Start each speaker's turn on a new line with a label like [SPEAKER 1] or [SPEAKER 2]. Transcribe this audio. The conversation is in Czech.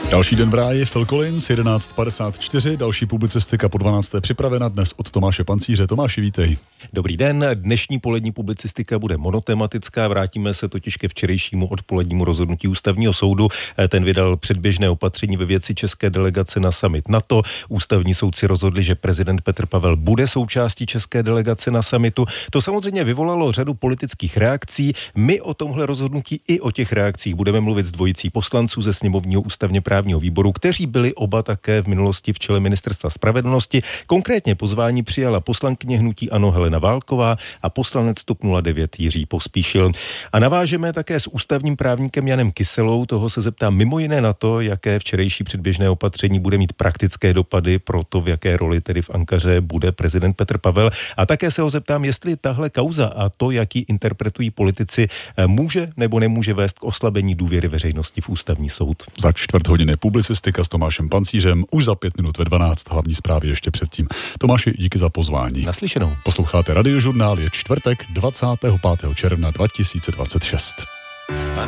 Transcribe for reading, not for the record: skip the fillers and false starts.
[SPEAKER 1] Další den v ráji, Phil Collins, 11:54, další publicistika po 12. připravena dnes od Tomáše Pancíře. Tomáši, vítej.
[SPEAKER 2] Dobrý den, dnešní polední publicistika bude monotematická, vrátíme se totiž ke včerejšímu odpolednímu rozhodnutí Ústavního soudu. Ten vydal předběžné opatření ve věci české delegace na summit NATO. Ústavní soudci rozhodli, že prezident Petr Pavel bude součástí české delegace na summitu. To samozřejmě vyvolalo řadu politických reakcí. My o tomhle rozhodnutí i o těch reakcích budeme mluvit s dvojicí poslanců ze sněmovního ústavně právního výboru, kteří byli oba také v minulosti v čele Ministerstva spravedlnosti. Konkrétně pozvání přijala poslankyně hnutí ANO Helena Válková a poslanec TOP 09 Jiří Pospíšil. A navážeme také s ústavním právníkem Janem Kyselou, toho se zeptám mimo jiné na to, jaké včerejší předběžné opatření bude mít praktické dopady pro to, v jaké roli tedy v Ankaře bude prezident Petr Pavel. A také se ho zeptám, jestli tahle kauza a to, jak ji interpretují politici, může nebo nemůže vést k oslabení důvěry veřejnosti v ústavní soud.
[SPEAKER 1] Za čtvrt hodiny publicistika s Tomášem Pancířem, už za 5 minut ve 12, hlavní zprávy ještě předtím. Tomáši, díky za pozvání.
[SPEAKER 2] Naslyšenou.
[SPEAKER 1] Posloucháte Radiožurnál, je čtvrtek 25. června 2026.